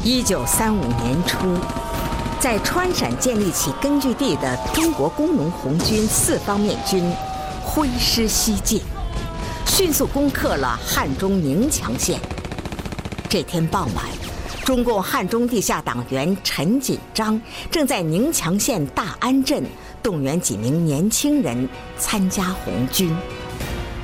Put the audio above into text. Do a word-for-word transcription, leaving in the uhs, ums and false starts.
一九三五年初，在川陕建立起根据地的中国工农红军四方面军挥师西进，迅速攻克了汉中宁强县。这天傍晚，中共汉中地下党员陈锦章正在宁强县大安镇动员几名年轻人参加红军。